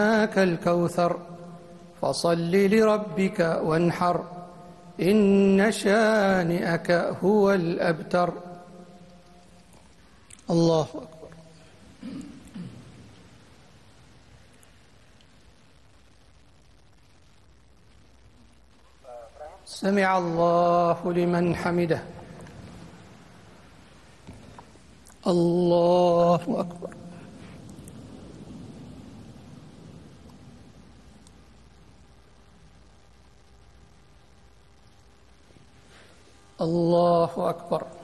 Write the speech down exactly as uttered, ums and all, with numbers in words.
أعطيناك الكوثر فصل لربك وانحر إن شانئك هو الأبتر. الله أكبر. سمع الله لمن حمده. الله أكبر. الله أكبر.